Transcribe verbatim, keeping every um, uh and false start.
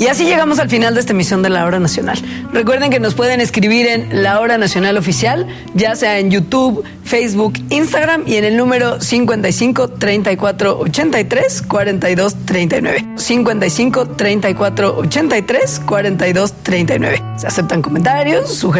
Y así llegamos al final de esta emisión de La Hora Nacional. Recuerden que nos pueden escribir en La Hora Nacional Oficial, ya sea en YouTube, Facebook, Instagram y en el número cincuenta y cinco, treinta y cuatro, ochenta y tres, cuarenta y dos, treinta y nueve. cincuenta y cinco, treinta y cuatro, ochenta y tres, cuarenta y dos, treinta y nueve. Se aceptan comentarios, sugerencias